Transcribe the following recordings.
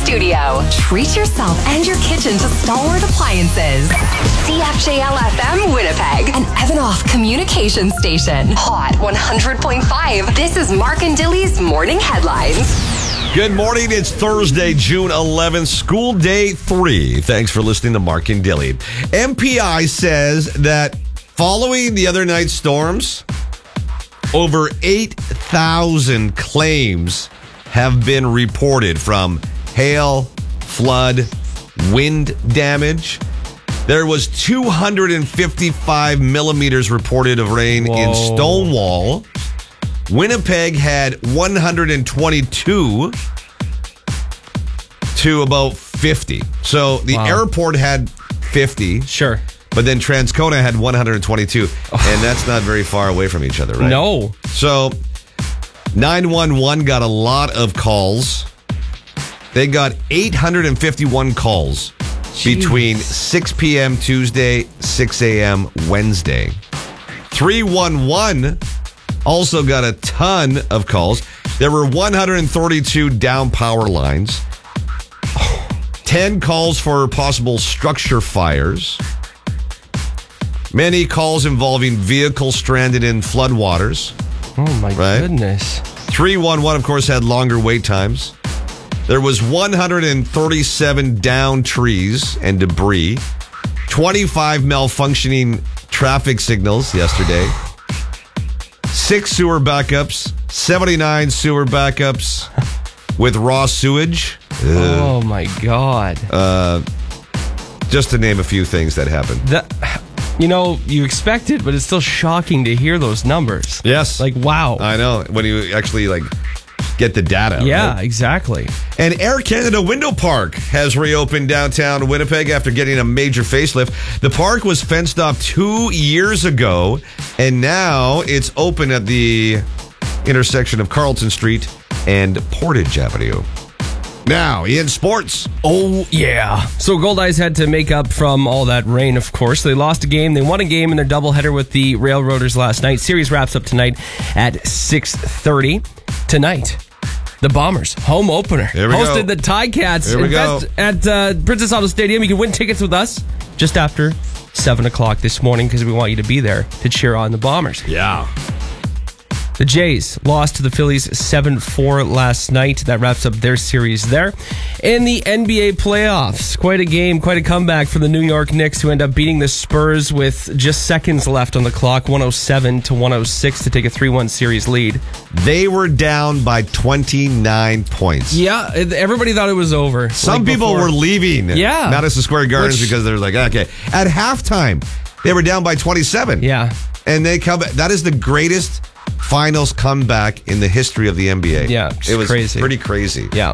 studio. Treat yourself and your kitchen to Stalwart Appliances. CFJL FM Winnipeg, an Evanoff communication station. Hot 100.5. This is Mark and Dilly's Morning Headlines. Good morning. It's Thursday, June 11th, school day 3. Thanks for listening to Mark and Dilly. MPI says that following the other night's storms, over 8,000 claims have been reported from hail, flood, wind damage. There was 255 millimeters reported of rain in Stonewall. Winnipeg had 122 to about 50. So the airport had 50. Sure. But then Transcona had 122. And that's not very far away from each other, right? No. So 911 got a lot of calls. They got 851 calls between 6 p.m. Tuesday, 6 a.m. Wednesday. 311 also got a ton of calls. There were 132 down power lines, 10 calls for possible structure fires, many calls involving vehicles stranded in floodwaters. Oh, my goodness. 311, of course, had longer wait times. There was 137 downed trees and debris, 25 malfunctioning traffic signals yesterday, 6 sewer backups, 79 sewer backups with raw sewage. Oh, my God. Just to name a few things that happened. You expect it, but it's still shocking to hear those numbers. Yes. Like, wow. I know. When you actually, get the data. Yeah, right? Exactly. And Air Canada Window Park has reopened downtown Winnipeg after getting a major facelift. The park was fenced off 2 years ago, and now it's open at the intersection of Carlton Street and Portage Avenue. Now, in sports. Oh, yeah. So Goldeyes had to make up from all that rain, of course. They lost a game. They won a game in their doubleheader with the Railroaders last night. Series wraps up tonight at 6:30. Tonight, the Bombers, home opener, hosted the Ticats at Princess Auto Stadium. You can win tickets with us just after 7 o'clock this morning because we want you to be there to cheer on the Bombers. Yeah. The Jays lost to the Phillies 7-4 last night. That wraps up their series there. In the NBA playoffs, quite a game, quite a comeback for the New York Knicks, who end up beating the Spurs with just seconds left on the clock, 107-106 to take a 3-1 series lead. They were down by 29 points. Yeah, everybody thought it was over. Some people were leaving Madison Square Gardens because they're like, okay. At halftime, they were down by 27. Yeah. And they come back. That is the greatest finals comeback in the history of the NBA. Yeah, it was crazy. Pretty crazy. Yeah.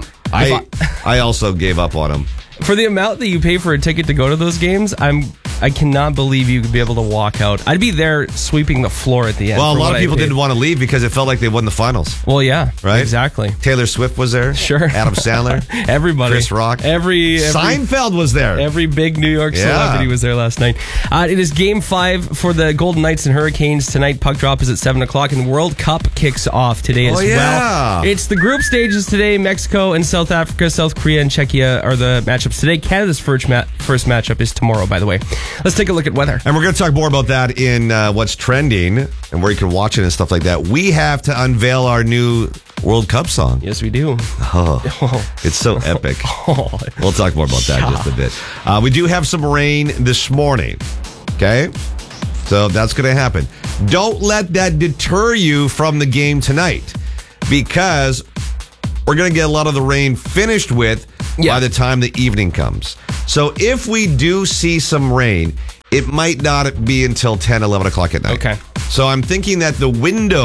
I also gave up on them. For the amount that you pay for a ticket to go to those games, I cannot believe you could be able to walk out. I'd be there sweeping the floor at the end. Well, a lot of people didn't want to leave because it felt like they won the finals. Well, yeah, right? Exactly. Taylor Swift was there. Sure. Adam Sandler. Everybody. Chris Rock. Every Seinfeld was there. Every big New York celebrity was there last night. It is Game 5 for the Golden Knights and Hurricanes tonight. Puck drop is at 7 o'clock, and the World Cup kicks off today as well. It's the group stages today. Mexico and South Africa, South Korea and Czechia are the matchups today. Canada's first matchup is tomorrow, by the way. Let's take a look at weather. And we're going to talk more about that in what's trending and where you can watch it and stuff like that. We have to unveil our new World Cup song. Yes, we do. It's so epic. We'll talk more about that in just a bit. We do have some rain this morning. Okay? So that's going to happen. Don't let that deter you from the game tonight, because we're going to get a lot of the rain finished with by the time the evening comes. So if we do see some rain, it might not be until 10, 11 o'clock at night. Okay. So I'm thinking that the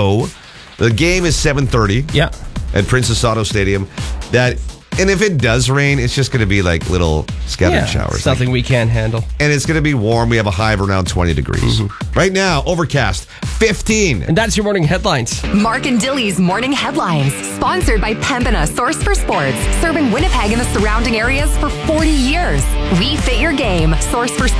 game is 7:30 at Princess Auto Stadium. And if it does rain, it's just going to be like little scattered showers. It's nothing we can't handle. And it's going to be warm. We have a high of around 20 degrees. Right now, overcast, 15. And that's your morning headlines. Mark and Dilly's Morning Headlines. Sponsored by Pembina, Source for Sports. Serving Winnipeg and the surrounding areas for 40 years. We fit your game. Source for Sports.